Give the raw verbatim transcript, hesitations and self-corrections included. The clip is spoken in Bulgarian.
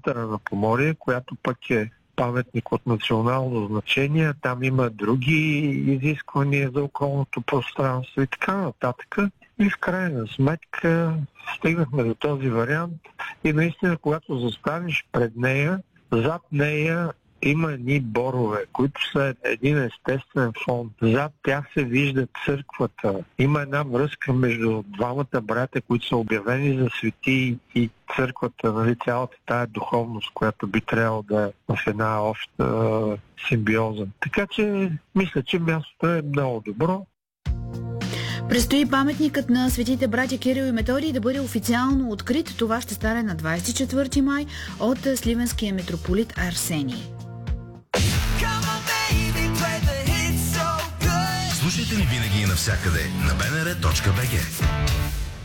центъра на Поморие, която пък е паметник от национално значение. Там има други изисквания за околното пространство и така нататък. И в крайна сметка стигнахме до този вариант и наистина, когато застанеш пред нея, зад нея има едни борове, които са един естествен фон. Зад тях се вижда църквата. Има една връзка между двамата братя, които са обявени за свети, и църквата, нали, цялата тая духовност, която би трябвало да е в една обща симбиоза. Така че мисля, че мястото е много добро. Предстои паметникът на светите братя Кирил и Методий да бъде официално открит. Това ще стане на двадесет и четвърти май от сливенския митрополит Арсений. Слушайте ни винаги и навсякъде на би ен ар точка би джи.